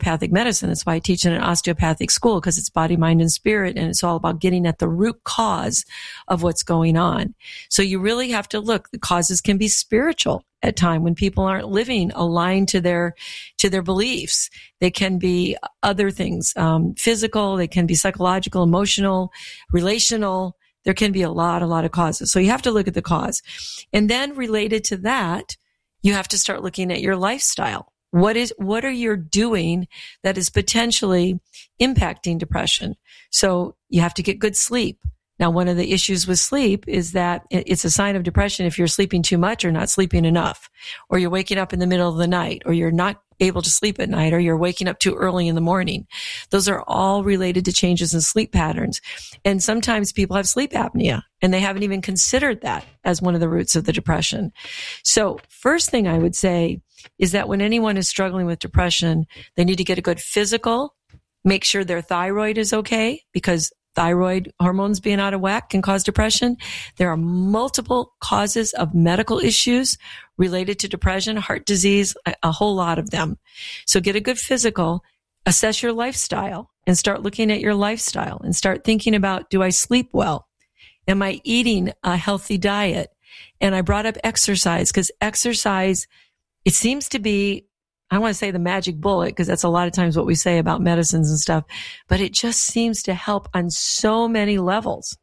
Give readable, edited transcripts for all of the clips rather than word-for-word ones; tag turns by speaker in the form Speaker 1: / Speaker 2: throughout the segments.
Speaker 1: osteopathic medicine. That's why I teach in an osteopathic school, because it's body, mind, and spirit. And it's all about getting at the root cause of what's going on. So you really have to look. The causes can be spiritual at time when people aren't living aligned to their beliefs. They can be other things, physical. They can be psychological, emotional, relational. There can be a lot of causes. So you have to look at the cause. And then related to that, you have to start looking at your lifestyle. What are you doing that is potentially impacting depression? So you have to get good sleep. Now, one of the issues with sleep is that it's a sign of depression if you're sleeping too much or not sleeping enough, or you're waking up in the middle of the night, or you're not able to sleep at night, or you're waking up too early in the morning. Those are all related to changes in sleep patterns. And sometimes people have sleep apnea, and they haven't even considered that as one of the roots of the depression. So first thing I would say is that when anyone is struggling with depression, they need to get a good physical, make sure their thyroid is okay, because thyroid hormones being out of whack can cause depression. There are multiple causes of medical issues related to depression, heart disease, a whole lot of them. So get a good physical, assess your lifestyle, and start looking at your lifestyle and start thinking about, do I sleep well? Am I eating a healthy diet? And I brought up exercise, because exercise, it seems to be, I don't want to say the magic bullet, because that's a lot of times what we say about medicines and stuff, but it just seems to help on so many levels,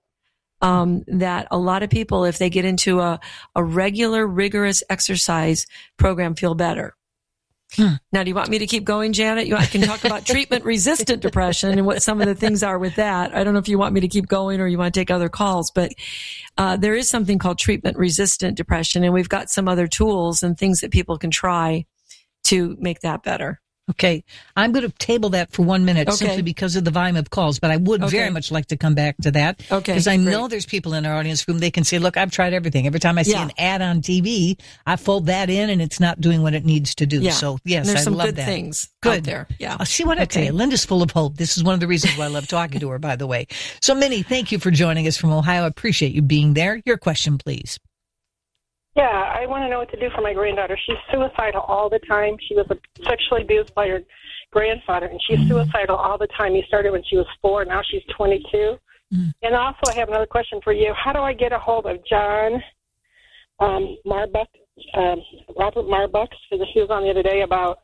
Speaker 1: that a lot of people, if they get into a regular, rigorous exercise program, feel better. Now, do you want me to keep going, Janet? I can talk about treatment-resistant depression and what some of the things are with that. I don't know if you want me to keep going or you want to take other calls, but there is something called treatment-resistant depression, and we've got some other tools and things that people can try to make that better.
Speaker 2: Okay. I'm going to table that for 1 minute, simply because of the volume of calls, but I would very much like to come back to that. Okay. Because I know there's people in our audience whom they can say, look, I've tried everything. Every time I see an ad on TV, I fold that in and it's not doing what it needs to do. Yeah. So yes, I love that. There's some good things out there. Yeah. See what I tell you. Linda's full of hope. This is one of the reasons why I love talking to her, by the way. So Minnie, thank you for joining us from Ohio. I appreciate you being there. Your question, please.
Speaker 3: Yeah, I want to know what to do for my granddaughter. She's suicidal all the time. She was sexually abused by her grandfather, and she's suicidal all the time. He started when she was 4. Now she's 22. And also, I have another question for you. How do I get a hold of John Marbuck, Robert Marbuck? Because he was on the other day about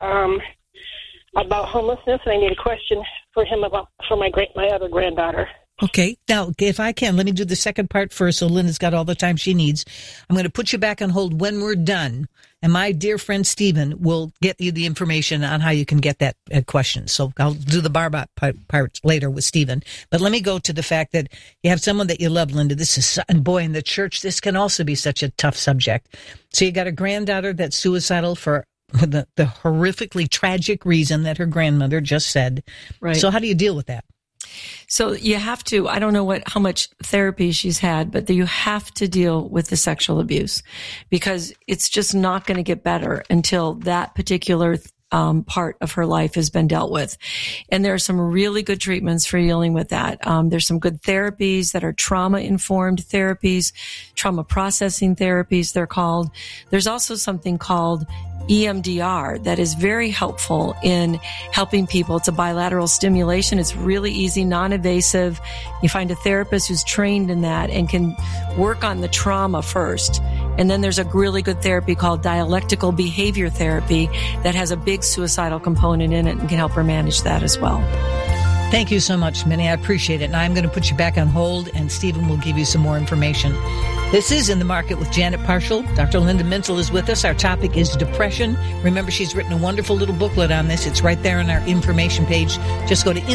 Speaker 3: homelessness, and I need a question for him for my other granddaughter.
Speaker 2: Okay. Now, if I can, let me do the second part first, so Linda's got all the time she needs. I'm going to put you back on hold when we're done, and my dear friend Stephen will get you the information on how you can get that question. So I'll do the Barbot part later with Stephen. But let me go to the fact that you have someone that you love, Linda. And boy, in the church, this can also be such a tough subject. So you got a granddaughter that's suicidal for the horrifically tragic reason that her grandmother just said. Right. So how do you deal with that?
Speaker 1: So you have to, I don't know how much therapy she's had, but you have to deal with the sexual abuse, because it's just not going to get better until that particular part of her life has been dealt with. And there are some really good treatments for dealing with that. There's some good therapies that are trauma-informed therapies, trauma processing therapies, they're called. There's also something called EMDR that is very helpful in helping people. It's a bilateral stimulation. It's really easy, non-invasive. You find a therapist who's trained in that and can work on the trauma first. And then there's a really good therapy called dialectical behavior therapy that has a big suicidal component in it and can help her manage that as well.
Speaker 2: Thank you so much, Minnie. I appreciate it. Now I'm going to put you back on hold, and Stephen will give you some more information. This is In the Market with Janet Parshall. Dr. Linda Minzel is with us. Our topic is depression. Remember, she's written a wonderful little booklet on this. It's right there on our information page. Just go to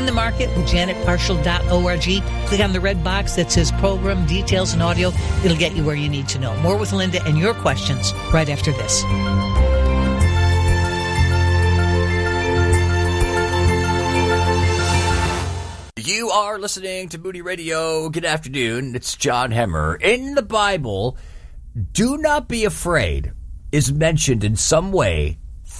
Speaker 2: inthemarketwithjanetparshall.org. Click on the red box that says Program Details and Audio. It'll get you where you need to know. More with Linda and your questions right after this.
Speaker 4: You are listening to Moody Radio. Good afternoon. It's John Hemmer. In the Bible, do not be afraid is mentioned in some way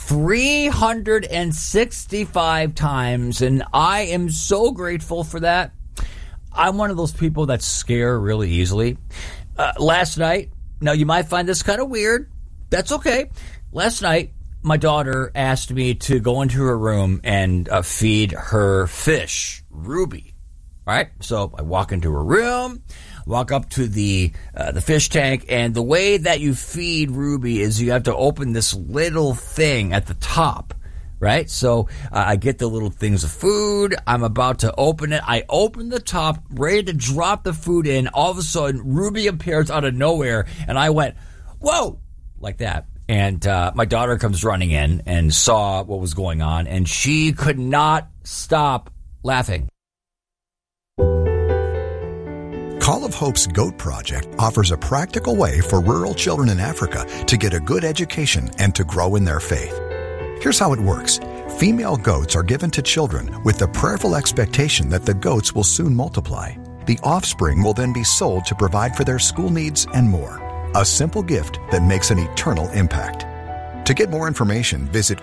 Speaker 4: 365 times, and I am so grateful for that. I'm one of those people that scare really easily. Last night, now you might find this kind of weird. That's okay. Last night, my daughter asked me to go into her room and feed her fish, Ruby. Right? So I walk into her room, walk up to the fish tank, and the way that you feed Ruby is you have to open this little thing at the top, right? So I get the little things of food. I'm about to open it. I open the top, ready to drop the food in. All of a sudden, Ruby appears out of nowhere, and I went, whoa, like that. And my daughter comes running in and saw what was going on, and she could not stop laughing.
Speaker 5: Call of Hope's Goat Project offers a practical way for rural children in Africa to get a good education and to grow in their faith. Here's how it works. Female goats are given to children with the prayerful expectation that the goats will soon multiply. The offspring will then be sold to provide for their school needs and more. A simple gift that makes an eternal impact. To get more information, visit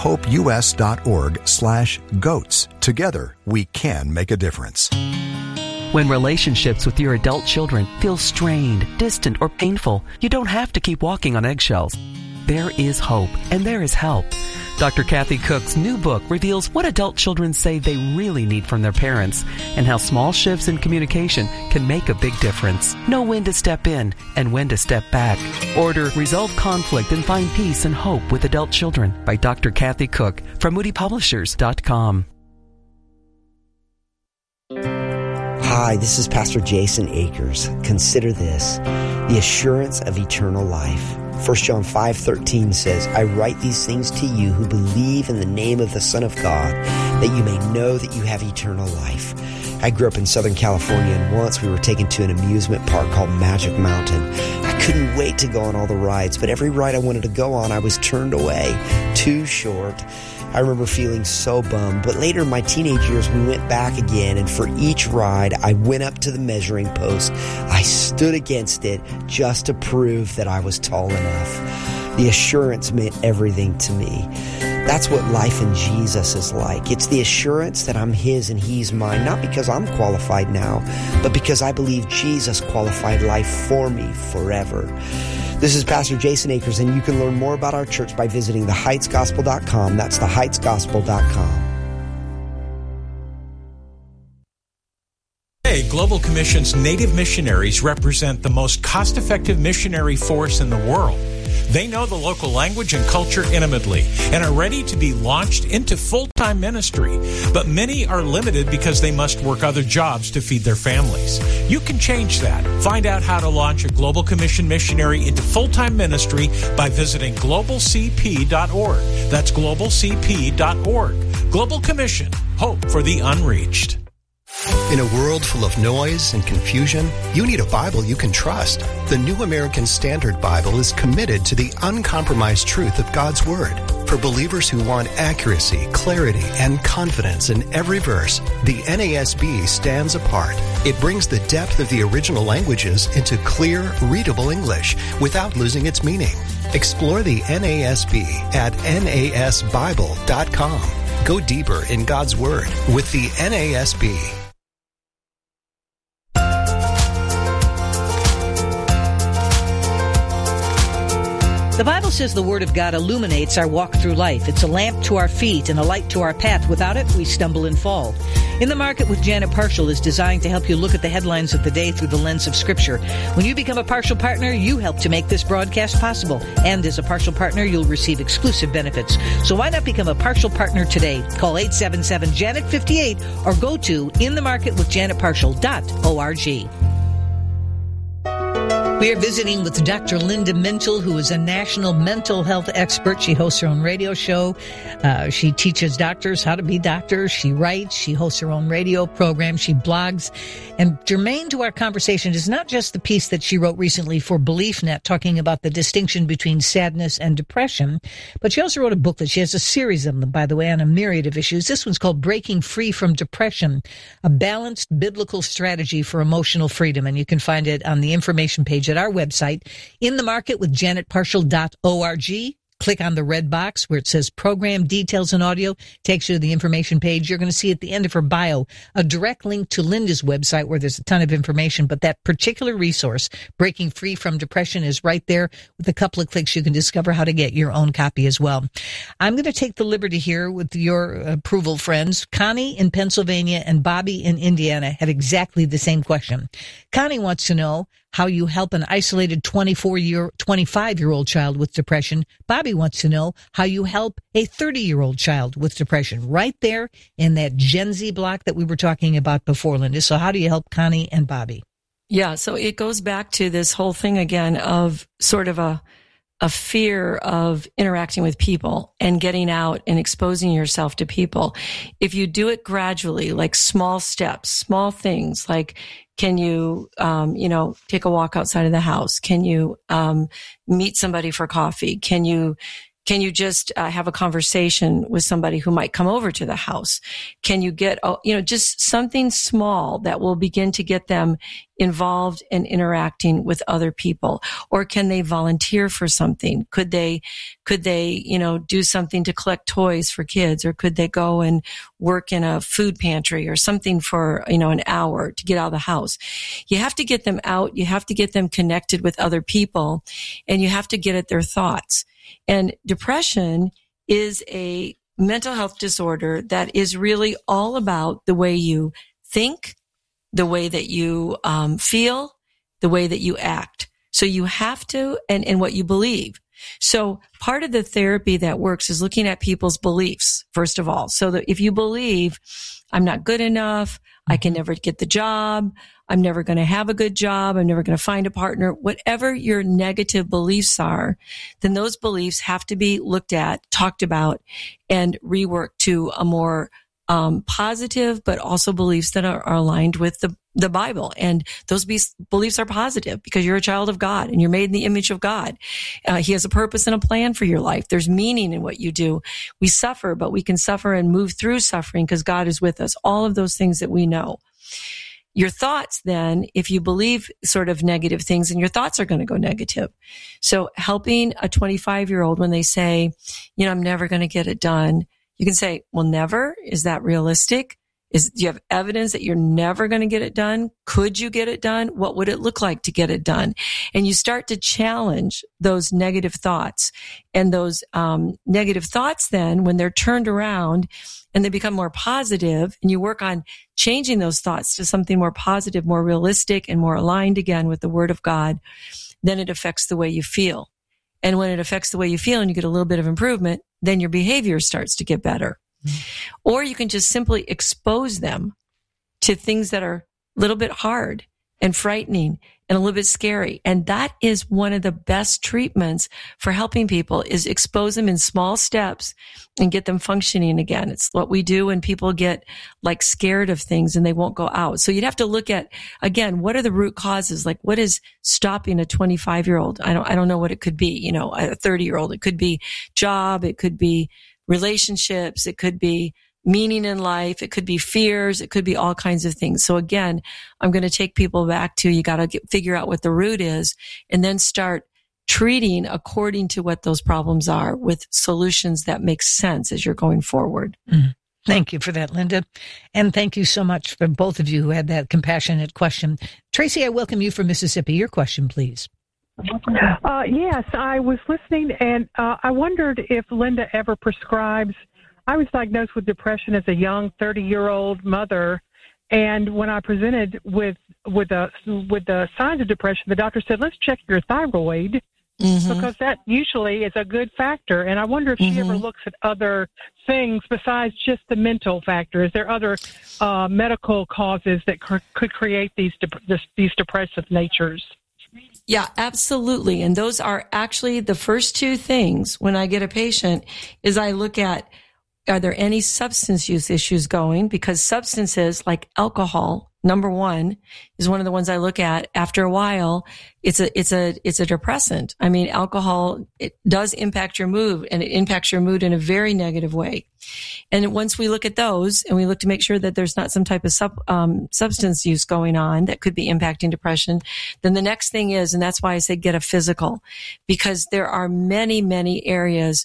Speaker 5: callofhopeus.org/goats. Together, we can make a difference.
Speaker 6: When relationships with your adult children feel strained, distant, or painful, you don't have to keep walking on eggshells. There is hope, and there is help. Dr. Kathy Cook's new book reveals what adult children say they really need from their parents and how small shifts in communication can make a big difference. Know when to step in and when to step back. Order Resolve Conflict and Find Peace and Hope with Adult Children by Dr. Kathy Cook from moodypublishers.com.
Speaker 7: Hi, this is Pastor Jason Akers. Consider this, the assurance of eternal life. 1 John 5:13 says, I write these things to you who believe in the name of the Son of God, that you may know that you have eternal life. I grew up in Southern California, and once we were taken to an amusement park called Magic Mountain. I couldn't wait to go on all the rides, but every ride I wanted to go on, I was turned away. Too short. I remember feeling so bummed, but later in my teenage years, we went back again, and for each ride, I went up to the measuring post. I stood against it just to prove that I was tall enough. The assurance meant everything to me. That's what life in Jesus is like. It's the assurance that I'm His and He's mine, not because I'm qualified now, but because I believe Jesus qualified life for me forever. This is Pastor Jason Akers, and you can learn more about our church by visiting theheightsgospel.com. That's theheightsgospel.com.
Speaker 8: Today, Global Commission's Native missionaries represent the most cost-effective missionary force in the world. They know the local language and culture intimately and are ready to be launched into full-time ministry. But many are limited because they must work other jobs to feed their families. You can change that. Find out how to launch a Global Commission missionary into full-time ministry by visiting globalcp.org. That's globalcp.org. Global Commission, hope for the unreached.
Speaker 9: In a world full of noise and confusion, you need a Bible you can trust. The New American Standard Bible is committed to the uncompromised truth of God's Word. For believers who want accuracy, clarity, and confidence in every verse, the NASB stands apart. It brings the depth of the original languages into clear, readable English without losing its meaning. Explore the NASB at nasbible.com. Go deeper in God's Word with the NASB.
Speaker 2: The Bible says the Word of God illuminates our walk through life. It's a lamp to our feet and a light to our path. Without it, we stumble and fall. In the Market with Janet Parshall is designed to help you look at the headlines of the day through the lens of Scripture. When you become a partial partner, you help to make this broadcast possible. And as a partial partner, you'll receive exclusive benefits. So why not become a partial partner today? Call 877-JANET-58 or go to inthemarketwithjanetparshall.org. We are visiting with Dr. Linda Mintle, who is a national mental health expert. She hosts her own radio show. She teaches doctors how to be doctors. She writes. She hosts her own radio program. She blogs. And germane to our conversation is not just the piece that she wrote recently for BeliefNet talking about the distinction between sadness and depression, but she also wrote a book that she has a series of them, by the way, on a myriad of issues. This one's called Breaking Free from Depression, a balanced biblical strategy for emotional freedom. And you can find it on the information page at our website, inthemarketwithjanetparshall.org. click on the red box where it says Program Details and Audio, takes you to the information page. You're going to see at the end of her bio a direct link to Linda's website where there's a ton of information, but that particular resource, Breaking Free from Depression, is right there. With a couple of clicks, you can discover how to get your own copy as well. I'm going to take the liberty here with your approval, friends. Connie in Pennsylvania and Bobby in Indiana had exactly the same question. Connie wants to know how you help an isolated 25-year-old child with depression. Bobby wants to know how you help a 30-year-old child with depression, right there in that Gen Z block that we were talking about before, Linda. So how do you help Connie and Bobby?
Speaker 1: Yeah, so it goes back to this whole thing again of sort of a fear of interacting with people and getting out and exposing yourself to people. If you do it gradually, like small steps, small things, like can you, take a walk outside of the house? Can you meet somebody for coffee? Can you just have a conversation with somebody who might come over to the house? Can you get, just something small that will begin to get them involved and interacting with other people? Or can they volunteer for something? Could they, do something to collect toys for kids? Or could they go and work in a food pantry or something for, an hour to get out of the house? You have to get them out. You have to get them connected with other people, and you have to get at their thoughts. And depression is a mental health disorder that is really all about the way you think, the way that you feel, the way that you act. So you have to, and what you believe. So part of the therapy that works is looking at people's beliefs, first of all. So that if you believe, I'm not good enough, I can never get the job, I'm never going to have a good job, I'm never going to find a partner, whatever your negative beliefs are, then those beliefs have to be looked at, talked about, and reworked to a more positive, but also beliefs that are aligned with the Bible. And those beliefs are positive because you're a child of God and you're made in the image of God. He has a purpose and a plan for your life. There's meaning in what you do. We suffer, but we can suffer and move through suffering because God is with us. All of those things that we know. Your thoughts then, if you believe sort of negative things, and your thoughts are going to go negative. So helping a 25-year-old when they say, I'm never going to get it done. You can say, well, never. Is that realistic? Do you have evidence that you're never going to get it done? Could you get it done? What would it look like to get it done? And you start to challenge those negative thoughts. And those negative thoughts then, when they're turned around and they become more positive, and you work on changing those thoughts to something more positive, more realistic, and more aligned again with the Word of God, then it affects the way you feel. And when it affects the way you feel and you get a little bit of improvement, then your behavior starts to get better. Or you can just simply expose them to things that are a little bit hard and frightening and a little bit scary. And that is one of the best treatments for helping people, is expose them in small steps and get them functioning again. It's what we do when people get like scared of things and they won't go out. So you'd have to look at, again, what are the root causes? Like, what is stopping a 25-year-old? I don't know what it could be, a 30-year-old. It could be job. It could be relationships. It could be meaning in life. It could be fears. It could be all kinds of things. So again, I'm going to take people back to, you got to figure out what the root is and then start treating according to what those problems are with solutions that make sense as you're going forward.
Speaker 2: Mm. Thank you for that, Linda. And thank you so much for both of you who had that compassionate question. Tracy, I welcome you from Mississippi. Your question, please.
Speaker 10: Yes, I was listening, and I wondered if Linda ever prescribes. I was diagnosed with depression as a young 30-year-old mother, and when I presented with the signs of depression, the doctor said, let's check your thyroid, because that usually is a good factor. And I wonder if she ever looks at other things besides just the mental factor. Is there other medical causes that could create these depressive natures?
Speaker 1: Yeah, absolutely. And those are actually the first two things when I get a patient is I look at, are there any substance use issues going? Because substances like alcohol number one, is one of the ones I look at. After a while, it's a depressant. I mean, alcohol, it does impact your mood, and it impacts your mood in a very negative way. And once we look at those and we look to make sure that there's not some type of substance use going on that could be impacting depression, then the next thing is, and that's why I say get a physical, because there are many, many areas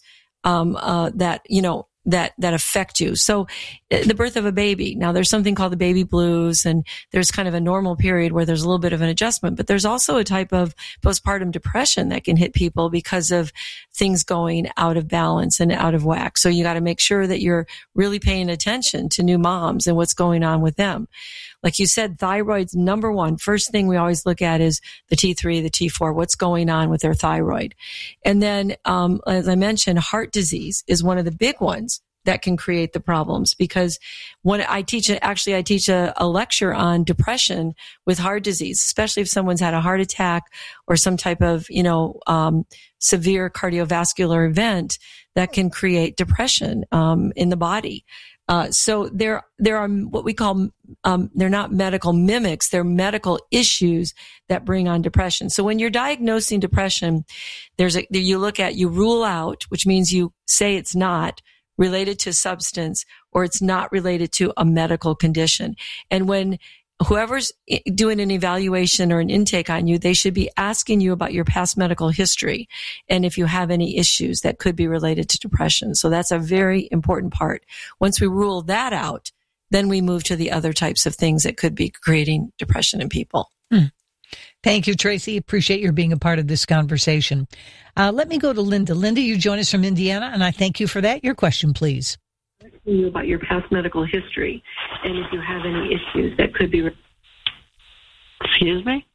Speaker 1: that affect you. So the birth of a baby. Now there's something called the baby blues, and there's kind of a normal period where there's a little bit of an adjustment, but there's also a type of postpartum depression that can hit people because of things going out of balance and out of whack. So you got to make sure that you're really paying attention to new moms and what's going on with them. Like you said, thyroid's number one. First thing we always look at is the T3, the T4, what's going on with their thyroid. And then, as I mentioned, heart disease is one of the big ones that can create the problems, because when I teach a lecture on depression with heart disease, especially if someone's had a heart attack or some type of, severe cardiovascular event that can create depression, in the body. So there are what we call, they're not medical mimics, they're medical issues that bring on depression. So when you're diagnosing depression, you rule out, which means you say it's not related to substance or it's not related to a medical condition. And when whoever's doing an evaluation or an intake on you, they should be asking you about your past medical history and if you have any issues that could be related to depression. So that's a very important part. Once we rule that out, then we move to the other types of things that could be creating depression in people.
Speaker 2: Thank you, Tracy. Appreciate your being a part of this conversation. Let me go to Linda. Linda, you join us from Indiana, and I thank you for that. Your question, please.
Speaker 11: You about your past medical history and if you have any issues that could be. Excuse me?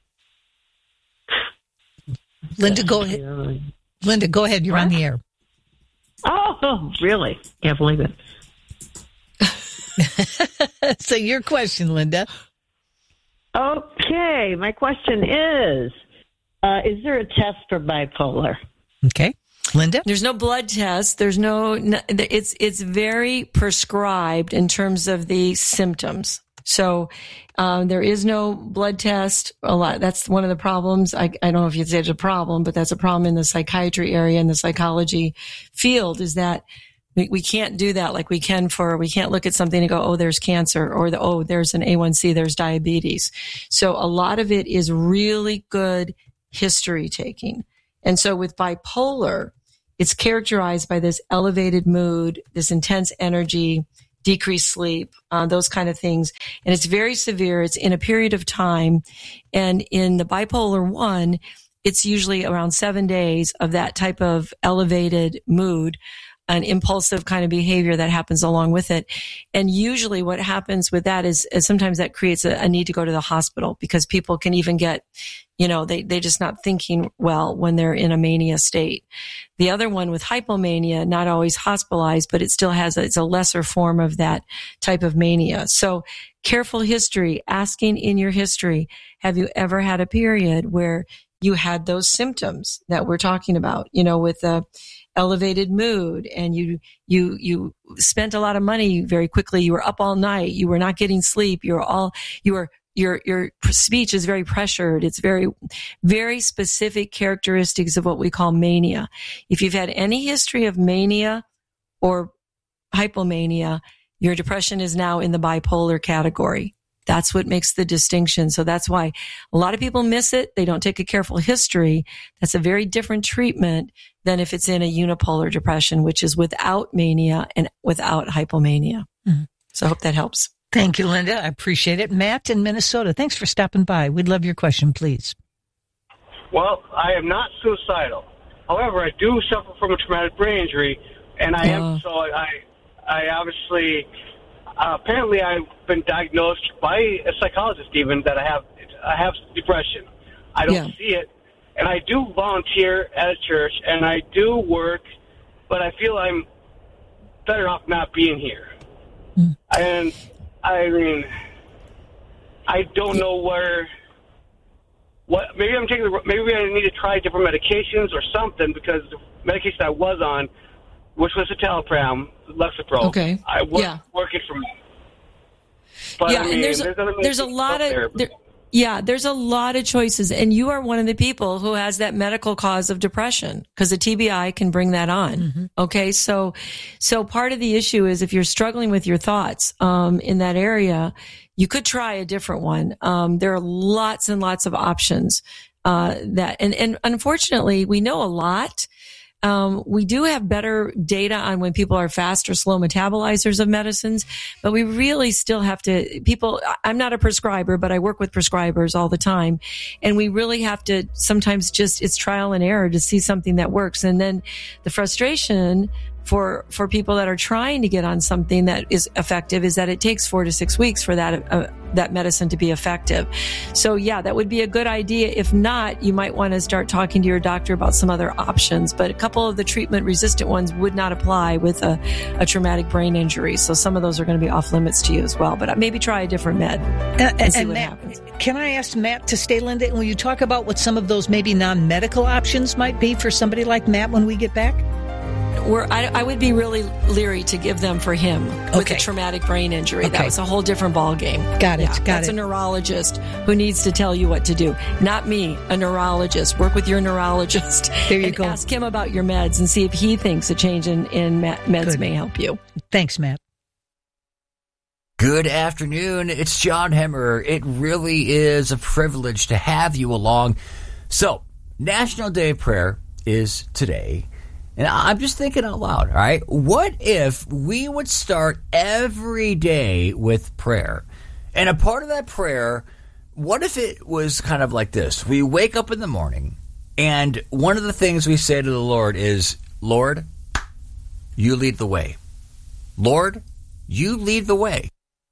Speaker 2: Linda, go ahead. Linda, go ahead. You're on the air.
Speaker 11: Oh, really? Can't believe
Speaker 2: it. So your question, Linda.
Speaker 11: Okay. My question is there a test for bipolar?
Speaker 2: Okay. Linda?
Speaker 1: There's no blood test. It's very prescribed in terms of the symptoms. So, there is no blood test. That's one of the problems. I don't know if you'd say it's a problem, but that's a problem in the psychiatry area and the psychology field, is that we can't do that like we can't look at something and go, oh, there's cancer, or there's an A1C, there's diabetes. So a lot of it is really good history taking. And so with bipolar, it's characterized by this elevated mood, this intense energy, decreased sleep, those kind of things. And it's very severe. It's in a period of time. And in the bipolar 1, it's usually around 7 days of that type of elevated mood, an impulsive kind of behavior that happens along with it. And usually what happens with that is sometimes that creates a need to go to the hospital, because people can even get, they're just not thinking well when they're in a mania state. The other one with hypomania, not always hospitalized, but it still it's a lesser form of that type of mania. So careful history, asking in your history, have you ever had a period where you had those symptoms that we're talking about, with a elevated mood, and you spent a lot of money very quickly. You were up all night. You were not getting sleep. Your speech is very pressured. It's very, very specific characteristics of what we call mania. If you've had any history of mania or hypomania, your depression is now in the bipolar category. That's what makes the distinction. So that's why a lot of people miss it. They don't take a careful history. That's a very different treatment than if it's in a unipolar depression, which is without mania and without hypomania. Mm-hmm. So I hope that helps.
Speaker 2: Thank you, Linda. I appreciate it. Matt in Minnesota, thanks for stopping by. We'd love your question, please.
Speaker 12: Well, I am not suicidal. However, I do suffer from a traumatic brain injury, and I obviously... apparently, I've been diagnosed by a psychologist even that I have depression. I don't see it, and I do volunteer at a church, and I do work, but I feel I'm better off not being here. Mm. And I mean, I don't know maybe I need to try different medications or something, because the medication I was on, which was citalopram, Lexapro.
Speaker 1: Okay.
Speaker 12: Working for me. But
Speaker 1: Yeah,
Speaker 12: I mean,
Speaker 1: and
Speaker 12: there's
Speaker 1: there's a lot of there's a lot of choices, and you are one of the people who has that medical cause of depression because a TBI can bring that on.
Speaker 2: Mm-hmm.
Speaker 1: Okay, so part of the issue is if you're struggling with your thoughts in that area, you could try a different one. There are lots and lots of options and unfortunately, we know a lot. We do have better data on when people are fast or slow metabolizers of medicines, but we really still have to, I'm not a prescriber, but I work with prescribers all the time. And we really have to sometimes it's trial and error to see something that works. And then the frustration for people that are trying to get on something that is effective is that it takes 4 to 6 weeks for that medicine to be effective. So yeah, that would be a good idea. If not, you might want to start talking to your doctor about some other options, but a couple of the treatment resistant ones would not apply with a traumatic brain injury. So some of those are going to be off limits to you as well, but maybe try a different med and see what
Speaker 2: Matt,
Speaker 1: happens.
Speaker 2: Can I ask Matt to stay, Linda? And will you talk about what some of those maybe non-medical options might be for somebody like Matt when we get back?
Speaker 1: I would be really leery to give them for him with a traumatic brain injury. Okay. That was a whole different ball game.
Speaker 2: Got it.
Speaker 1: That's a neurologist who needs to tell you what to do. Not me, a neurologist. Work with your neurologist.
Speaker 2: There you go.
Speaker 1: Ask him about your meds and see if he thinks a change in meds may help you.
Speaker 2: Thanks, Matt.
Speaker 4: Good afternoon. It's John Hemmer. It really is a privilege to have you along. So, National Day of Prayer is today. And I'm just thinking out loud, all right? What if we would start every day with prayer? And a part of that prayer, what if it was kind of like this? We wake up in the morning, and one of the things we say to the Lord is, Lord, you lead the way. Lord, you lead the way.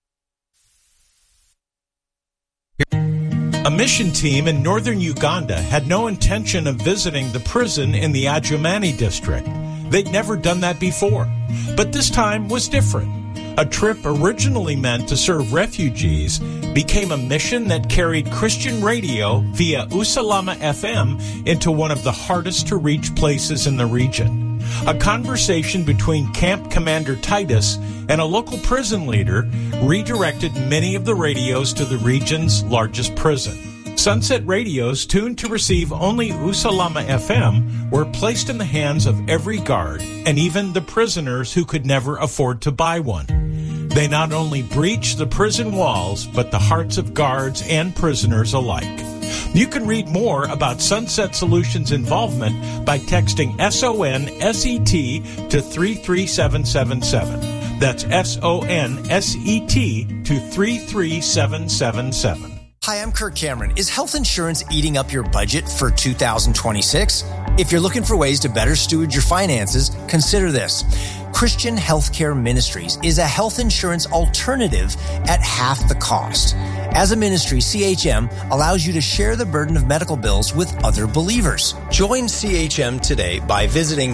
Speaker 8: A mission team in northern Uganda had no intention of visiting the prison in the Adjumani district. They'd never done that before. But this time was different. A trip originally meant to serve refugees became a mission that carried Christian radio via Usalama FM into one of the hardest to reach places in the region. A conversation between Camp Commander Titus and a local prison leader redirected many of the radios to the region's largest prison. Sunset radios tuned to receive only Usalama FM were placed in the hands of every guard and even the prisoners who could never afford to buy one. They not only breached the prison walls, but the hearts of guards and prisoners alike. You can read more about Sunset Solutions' involvement by texting SONSET to 33777. That's SONSET to 33777.
Speaker 13: Hi, I'm Kirk Cameron. Is health insurance eating up your budget for 2026? If you're looking for ways to better steward your finances, consider this. Christian Healthcare Ministries is a health insurance alternative at half the cost. As a ministry, CHM allows you to share the burden of medical bills with other believers. Join CHM today by visiting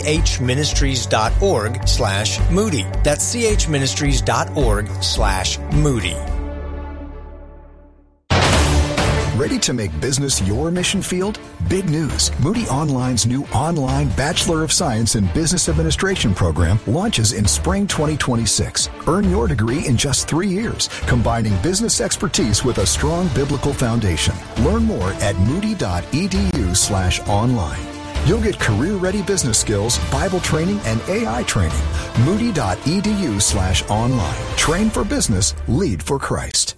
Speaker 13: chministries.org/Moody. That's chministries.org/Moody.
Speaker 5: Ready to make business your mission field? Big news. Moody Online's new online Bachelor of Science in Business Administration program launches in spring 2026. Earn your degree in just 3 years, combining business expertise with a strong biblical foundation. Learn more at moody.edu/online. You'll get career-ready business skills, Bible training, and AI training. Moody.edu/online. Train for business, lead for Christ.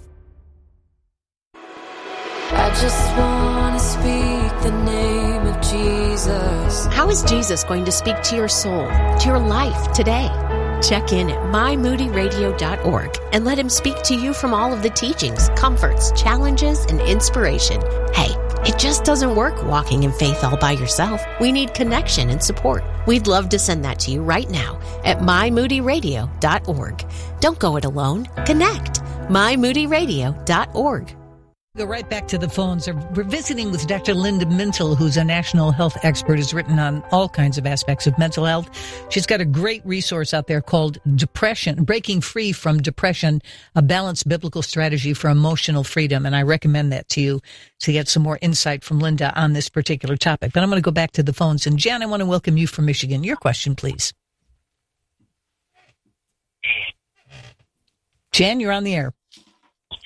Speaker 14: I just want to speak the name of Jesus.
Speaker 15: How is Jesus going to speak to your soul, to your life today? Check in at mymoodyradio.org and let him speak to you from all of the teachings, comforts, challenges, and inspiration. Hey, it just doesn't work walking in faith all by yourself. We need connection and support. We'd love to send that to you right now at mymoodyradio.org. Don't go it alone. Connect. mymoodyradio.org.
Speaker 2: Go right back to the phones. We're visiting with Dr. Linda Mintle, who's a national health expert, has written on all kinds of aspects of mental health. She's got a great resource out there called Depression, Breaking Free from Depression, a balanced biblical strategy for emotional freedom. And I recommend that to you to get some more insight from Linda on this particular topic. But I'm going to go back to the phones. And Jan, I want to welcome you from Michigan. Your question, please. Jan, you're on the air.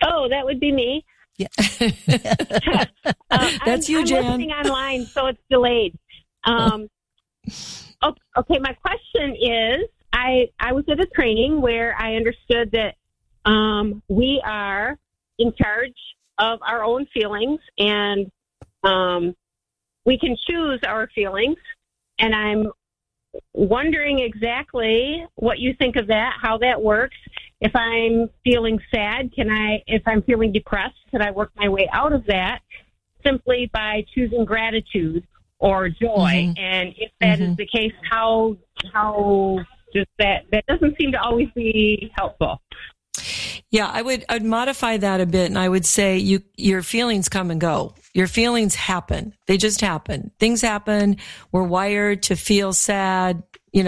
Speaker 16: Oh, that would be me.
Speaker 2: Yeah.
Speaker 1: That's you, Jan.
Speaker 16: I'm listening online, so it's delayed. Okay, my question is, I was at a training where I understood that we are in charge of our own feelings, and we can choose our feelings. And I'm wondering exactly what you think of that, how that works. If I'm feeling sad, if I'm feeling depressed, can I work my way out of that simply by choosing gratitude or joy? And if that is the case, how does that doesn't seem to always be helpful.
Speaker 1: Yeah, I'd modify that a bit, and I would say your feelings come and go. Your feelings happen. They just happen. Things happen. We're wired to feel sad,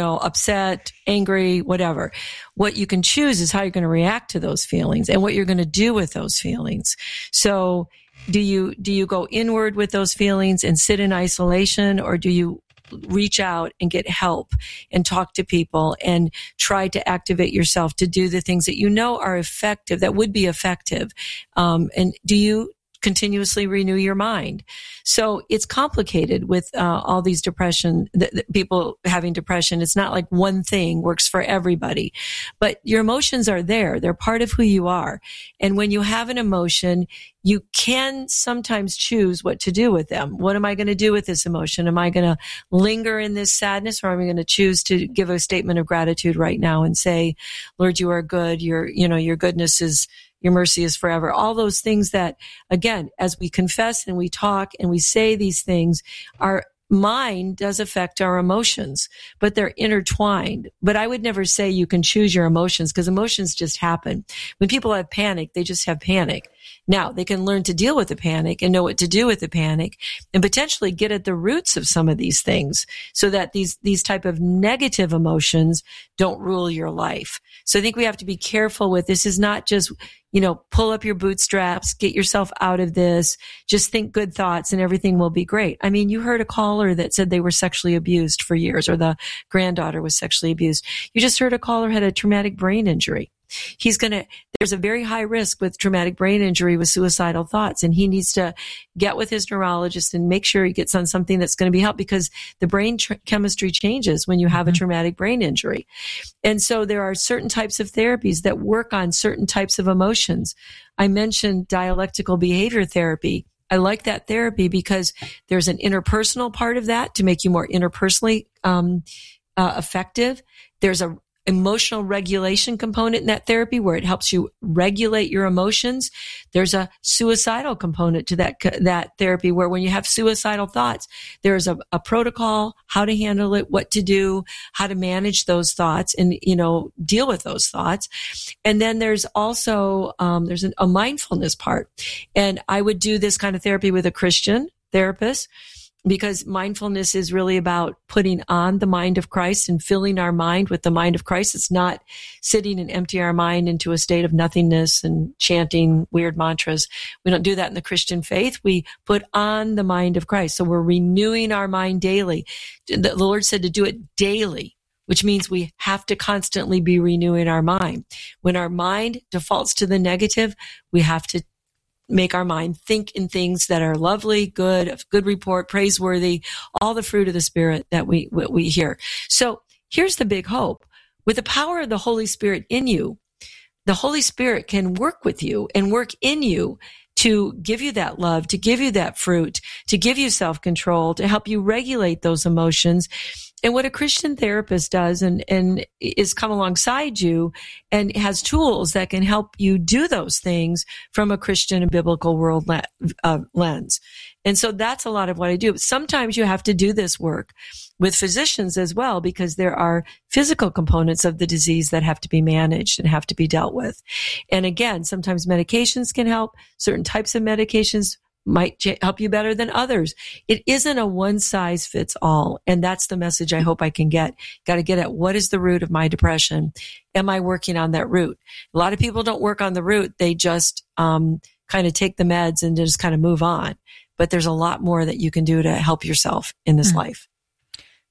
Speaker 1: upset, angry, whatever. What you can choose is how you're going to react to those feelings and what you're going to do with those feelings. So do you go inward with those feelings and sit in isolation, or do you reach out and get help and talk to people and try to activate yourself to do the things that you know are effective, that would be effective? And do you continuously renew your mind? So it's complicated with all these depression, people having depression. It's not like one thing works for everybody, but your emotions are there. They're part of who you are. And when you have an emotion, you can sometimes choose what to do with them. What am I going to do with this emotion? Am I going to linger in this sadness, or am I going to choose to give a statement of gratitude right now and say, Lord, you are good. Your goodness is, your mercy is forever. All those things that, again, as we confess and we talk and we say these things, our mind does affect our emotions, but they're intertwined. But I would never say you can choose your emotions, because emotions just happen. When people have panic, they just have panic. Now, they can learn to deal with the panic and know what to do with the panic and potentially get at the roots of some of these things so that these type of negative emotions don't rule your life. So I think we have to be careful with this. Is not just, pull up your bootstraps, get yourself out of this, just think good thoughts and everything will be great. I mean, you heard a caller that said they were sexually abused for years, or the granddaughter was sexually abused. You just heard a caller had a traumatic brain injury. There's a very high risk with traumatic brain injury with suicidal thoughts, and he needs to get with his neurologist and make sure he gets on something that's going to be helped, because the brain chemistry changes when you have a traumatic brain injury. And so there are certain types of therapies that work on certain types of emotions. I mentioned dialectical behavior therapy. I like that therapy because there's an interpersonal part of that to make you more interpersonally effective. There's a emotional regulation component in that therapy where it helps you regulate your emotions. There's a suicidal component to that therapy where when you have suicidal thoughts, there's a protocol, how to handle it, what to do, how to manage those thoughts and, deal with those thoughts. And then there's also, there's a mindfulness part. And I would do this kind of therapy with a Christian therapist, because mindfulness is really about putting on the mind of Christ and filling our mind with the mind of Christ. It's not sitting and empty our mind into a state of nothingness and chanting weird mantras. We don't do that in the Christian faith. We put on the mind of Christ. So we're renewing our mind daily. The Lord said to do it daily, which means we have to constantly be renewing our mind. When our mind defaults to the negative, we have to make our mind think in things that are lovely, good, of good report, praiseworthy, all the fruit of the Spirit that we hear. So here's the big hope. With the power of the Holy Spirit in you, the Holy Spirit can work with you and work in you to give you that love, to give you that fruit, to give you self-control, to help you regulate those emotions. And what a Christian therapist does and is come alongside you and has tools that can help you do those things from a Christian and biblical world lens. And so that's a lot of what I do. Sometimes you have to do this work with physicians as well, because there are physical components of the disease that have to be managed and have to be dealt with. And again, sometimes medications can help. Certain types of medications might help you better than others. It isn't a one size fits all. And that's the message I hope I can get. Got to get at what is the root of my depression? Am I working on that root? A lot of people don't work on the root. They just kind of take the meds and just kind of move on. But there's a lot more that you can do to help yourself in this life.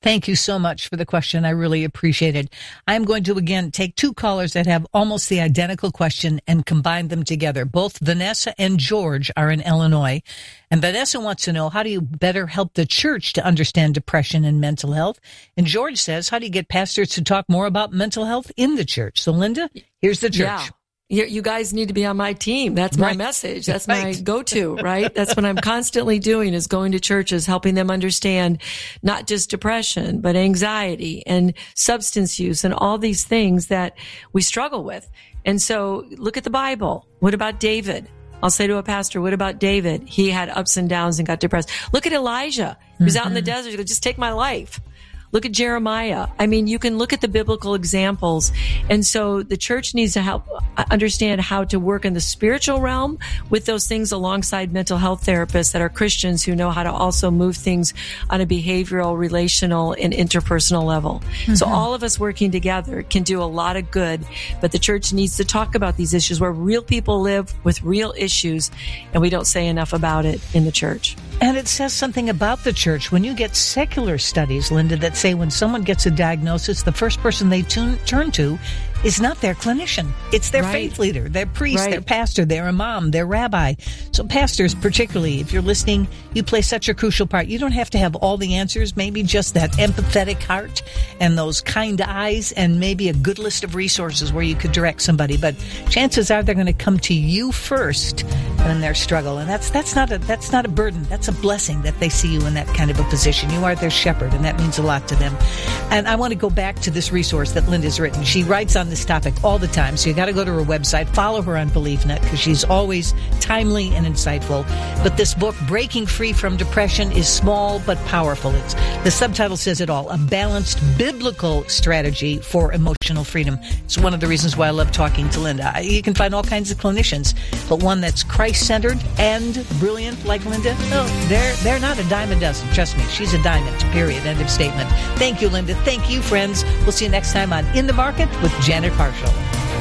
Speaker 2: Thank you so much for the question. I really appreciate it. I'm going to, again, take two callers that have almost the identical question and combine them together. Both Vanessa and George are in Illinois. And Vanessa wants to know, how do you better help the church to understand depression and mental health? And George says, how do you get pastors to talk more about mental health in the church? So, Linda, here's the church.
Speaker 1: Yeah. You guys need to be on my team. That's my message. That's my go-to, right? That's what I'm constantly doing, is going to churches, helping them understand not just depression, but anxiety and substance use and all these things that we struggle with. And so look at the Bible. What about David? I'll say to a pastor, what about David? He had ups and downs and got depressed. Look at Elijah. He was out in the desert. He goes, just take my life. Look at Jeremiah. I mean, you can look at the biblical examples. And so the church needs to help understand how to work in the spiritual realm with those things alongside mental health therapists that are Christians who know how to also move things on a behavioral, relational, and interpersonal level. So all of us working together can do a lot of good, but the church needs to talk about these issues where real people live with real issues, and we don't say enough about it in the church.
Speaker 2: And it says something about the church. When you get secular studies, Linda, that say when someone gets a diagnosis, the first person they turn to is not their clinician. It's their faith leader, their priest, their pastor, their imam, their rabbi. So pastors, particularly, if you're listening, you play such a crucial part. You don't have to have all the answers, maybe just that empathetic heart and those kind eyes and maybe a good list of resources where you could direct somebody. But chances are they're going to come to you first in their struggle. And that's not a burden. That's a blessing that they see you in that kind of a position. You are their shepherd, and that means a lot to them. And I want to go back to this resource that Linda's written. She writes on this topic all the time, so you got to go to her website, follow her on BeliefNet, because she's always timely and insightful. But this book, Breaking Free from Depression, is small but powerful. The subtitle says it all: a balanced biblical strategy for emotional freedom. It's one of the reasons why I love talking to Linda. You can find all kinds of clinicians, but one that's Christ-centered and brilliant like Linda, they're not a dime a dozen. Trust me, she's a diamond, period, end of statement. Thank you, Linda. Thank you, friends. We'll see you next time on In the Market with Janet Parshall.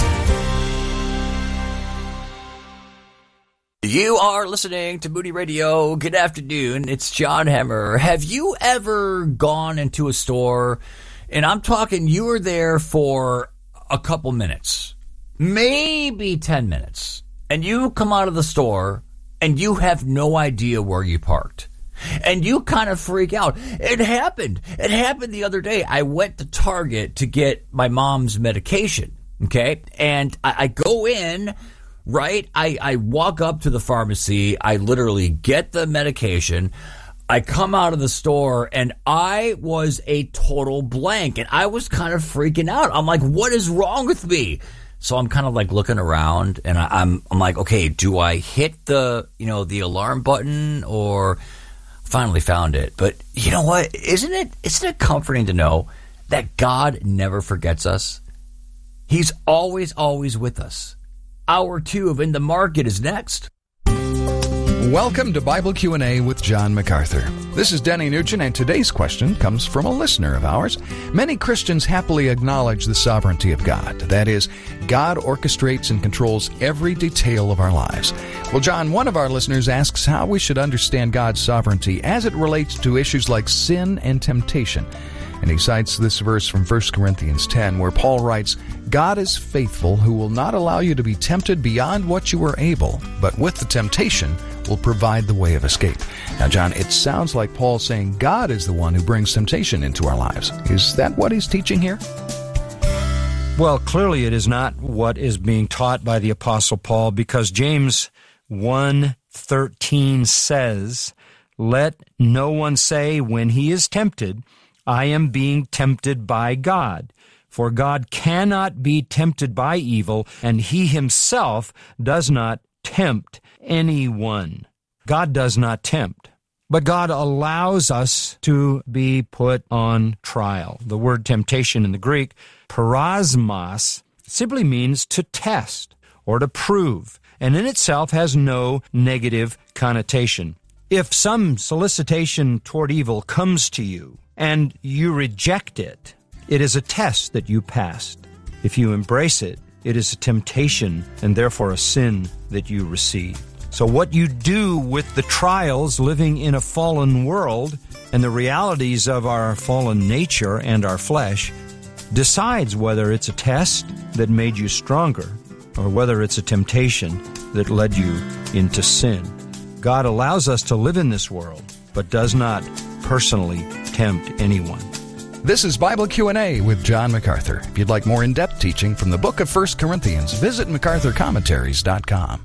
Speaker 4: You are listening to Moody Radio. Good afternoon. It's John Hemmer. Have you ever gone into a store, and I'm talking you were there for a couple minutes, maybe 10 minutes, and you come out of the store and you have no idea where you parked? And you kind of freak out. It happened. It happened the other day. I went to Target to get my mom's medication, okay? And I go in, right? I walk up to the pharmacy. I literally get the medication. I come out of the store, and I was a total blank. And I was kind of freaking out. I'm like, what is wrong with me? So I'm kind of like looking around, and I'm like, okay, do I hit the alarm button, or... Finally found it. But you know what? Isn't it comforting to know that God never forgets us? He's always with us. Hour 2 of In the Market is next.
Speaker 17: Welcome to Bible Q&A with John MacArthur. This is Denny Nugent, and today's question comes from a listener of ours. Many Christians happily acknowledge the sovereignty of God. That is, God orchestrates and controls every detail of our lives. Well, John, one of our listeners asks how we should understand God's sovereignty as it relates to issues like sin and temptation. And he cites this verse from 1 Corinthians 10, where Paul writes, God is faithful, who will not allow you to be tempted beyond what you are able, but with the temptation will provide the way of escape. Now, John, it sounds like Paul's saying God is the one who brings temptation into our lives. Is that what he's teaching here?
Speaker 18: Well, clearly it is not what is being taught by the Apostle Paul, because James 1:13 says, let no one say when he is tempted, I am being tempted by God. For God cannot be tempted by evil, and he himself does not tempt anyone. God does not tempt, but God allows us to be put on trial. The word temptation in the Greek, parasmos, simply means to test or to prove, and in itself has no negative connotation. If some solicitation toward evil comes to you and you reject it, it is a test that you passed. If you embrace it, it is a temptation and therefore a sin that you receive. So what you do with the trials living in a fallen world and the realities of our fallen nature and our flesh decides whether it's a test that made you stronger or whether it's a temptation that led you into sin. God allows us to live in this world, but does not personally tempt anyone.
Speaker 17: This is Bible Q&A with John MacArthur. If you'd like more in-depth teaching from the book of 1 Corinthians, visit MacArthurCommentaries.com.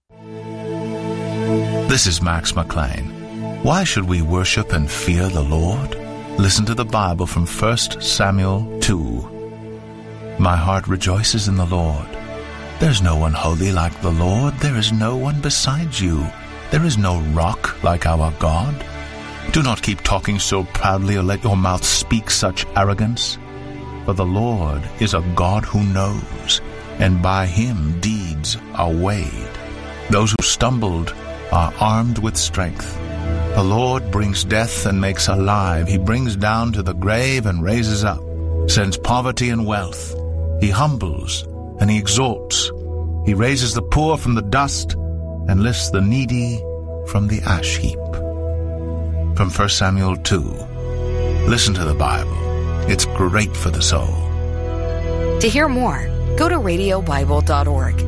Speaker 19: This is Max McLean. Why should we worship and fear the Lord? Listen to the Bible from 1 Samuel 2. My heart rejoices in the Lord. There's no one holy like the Lord. There is no one besides you. There is no rock like our God. Do not keep talking so proudly or let your mouth speak such arrogance. For the Lord is a God who knows, and by him deeds are weighed. Those who stumbled are armed with strength. The Lord brings death and makes alive. He brings down to the grave and raises up, sends poverty and wealth. He humbles and he exalts. He raises the poor from the dust and lifts the needy from the ash heap. From 1 Samuel 2. Listen to the Bible. It's great for the soul.
Speaker 20: To hear more, go to radiobible.org.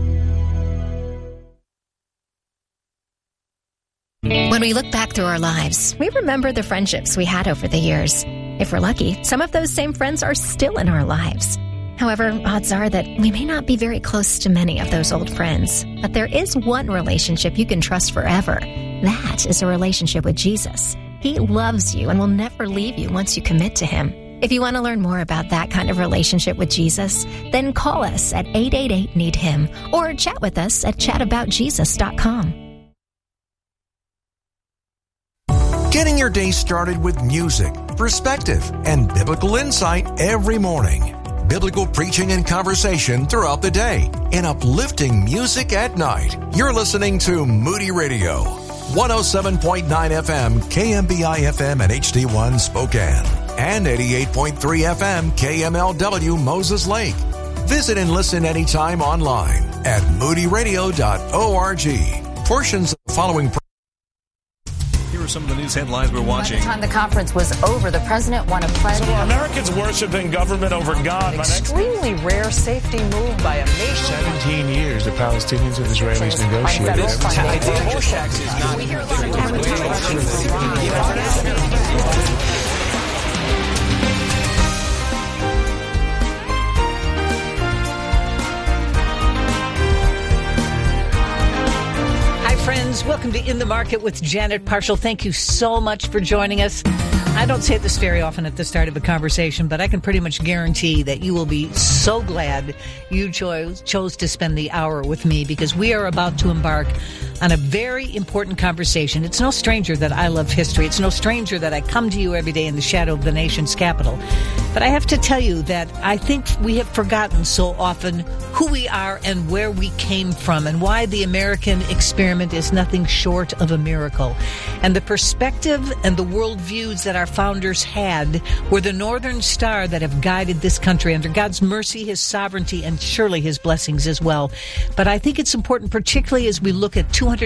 Speaker 21: When we look back through our lives, we remember the friendships we had over the years. If we're lucky, some of those same friends are still in our lives. However, odds are that we may not be very close to many of those old friends. But there is one relationship you can trust forever. That is a relationship with Jesus. He loves you and will never leave you once you commit to him. If you want to learn more about that kind of relationship with Jesus, then call us at 888-NEED-HIM or chat with us at chataboutjesus.com.
Speaker 22: Getting your day started with music, perspective, and biblical insight every morning. Biblical preaching and conversation throughout the day, and uplifting music at night. You're listening to Moody Radio, 107.9 FM, KMBI FM and HD1 Spokane, and 88.3 FM, KMLW Moses Lake. Visit and listen anytime online at moodyradio.org. Portions of the following
Speaker 23: Here are some of the news headlines we're watching.
Speaker 24: By the time the conference was over, the president won a pledge.
Speaker 25: So are Americans worshiping government over God?
Speaker 24: An extremely rare safety move by a nation.
Speaker 25: 17 years the Palestinians and Israelis negotiated.
Speaker 2: Friends, welcome to In the Market with Janet Parshall. Thank you so much for joining us. I don't say this very often at the start of a conversation, but I can pretty much guarantee that you will be so glad you chose to spend the hour with me, because we are about to embark on a very important conversation. It's no stranger that I love history. It's no stranger that I come to you every day in the shadow of the nation's capital. But I have to tell you that I think we have forgotten so often who we are and where we came from, and why the American experiment is nothing short of a miracle. And the perspective and the worldviews that our founders had were the northern star that have guided this country under God's mercy, his sovereignty, and surely his blessings as well. But I think it's important, particularly as we look at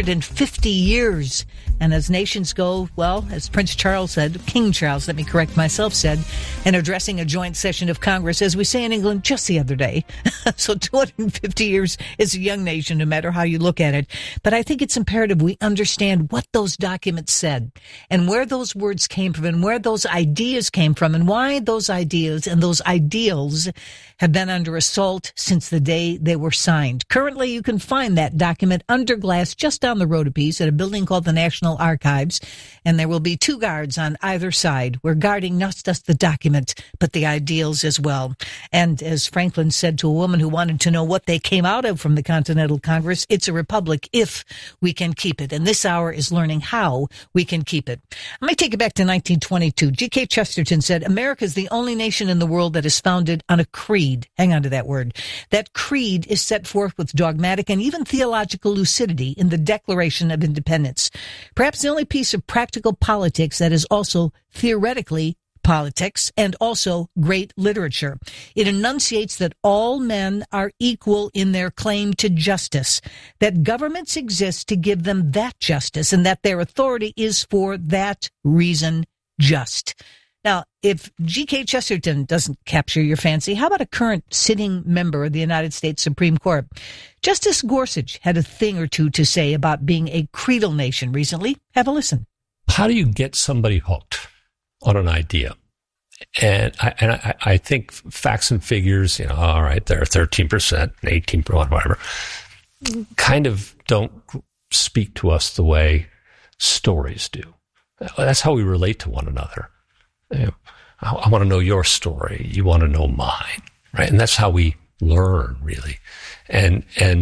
Speaker 2: 250 years, and as nations go, well, as Prince Charles said, King Charles, let me correct myself, said, in addressing a joint session of Congress, as we say in England, just the other day. So 250 years is a young nation, no matter how you look at it. But I think it's imperative we understand what those documents said, and where those words came from, and where those ideas came from, and why those ideas and those ideals have been under assault since the day they were signed. Currently, you can find that document under glass just down the road a piece at a building called the National Archives, and there will be 2 guards on either side. We're guarding not just the document, but the ideals as well. And as Franklin said to a woman who wanted to know what they came out of from the Continental Congress, it's a republic if we can keep it. And this hour is learning how we can keep it. Let me take it back to 1922. G.K. Chesterton said, America is the only nation in the world that is founded on a creed. Hang on to that word. That creed is set forth with dogmatic and even theological lucidity in the Declaration of Independence. Perhaps the only piece of practical politics that is also theoretically politics, and also great literature. It enunciates that all men are equal in their claim to justice, that governments exist to give them that justice, and that their authority is for that reason just. Now, if G.K. Chesterton doesn't capture your fancy, how about a current sitting member of the United States Supreme Court? Justice Gorsuch had a thing or two to say about being a creedal nation recently. Have a listen.
Speaker 3: How do you get somebody hooked on an idea? And I think facts and figures, all right, they're 13%, 18%, whatever, kind of don't speak to us the way stories do. That's how we relate to one another. I want to know your story. You want to know mine, right? And that's how we learn, really. And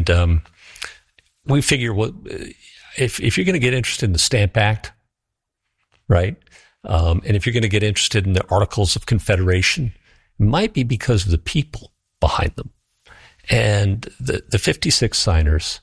Speaker 3: we figure, if you're going to get interested in the Stamp Act, right? And if you're going to get interested in the Articles of Confederation, it might be because of the people behind them. And the 56 signers